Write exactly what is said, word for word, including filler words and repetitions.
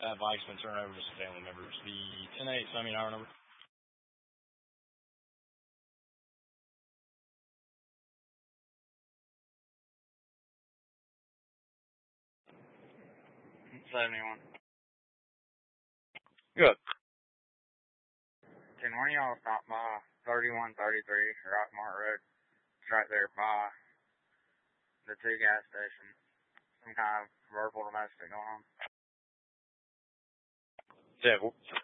that bike's been turned over to some family members. The ten eight Sunny hour number. seventy-one. Good. Can one of y'all stop by thirty-one thirty-three Rockmart Road? It's right there by the two gas stations. Some kind of verbal domestic going on. Yeah.